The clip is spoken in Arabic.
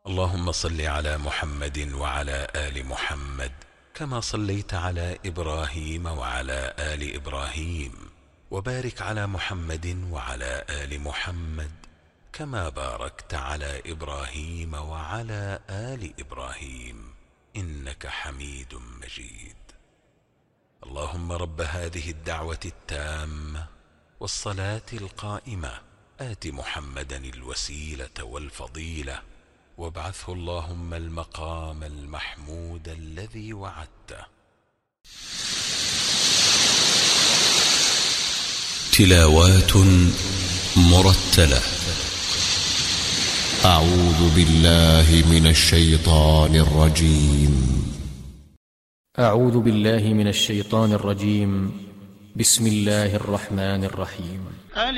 اللهم صل على محمد وعلى آل محمد كما صليت على إبراهيم وعلى آل إبراهيم، وبارك على محمد وعلى آل محمد كما باركت على إبراهيم وعلى آل إبراهيم إنك حميد مجيد. اللهم رب هذه الدعوة التامة والصلاة القائمة آت محمدا الوسيلة والفضيلة وابعثه اللهم المقام المحمود الذي وعدته. تلاوات مرتلة. أعوذ بالله من الشيطان الرجيم. أعوذ بالله من الشيطان الرجيم. بسم الله الرحمن الرحيم.